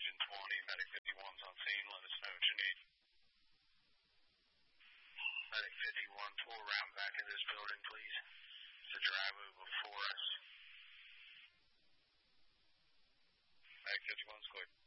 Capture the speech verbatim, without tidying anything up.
engine twenty, Medic fifty-one's on scene. Let us know what you need. Medic fifty-one, pull around back in this building, please. It's a drive over before us. Medic fifty-one's clear.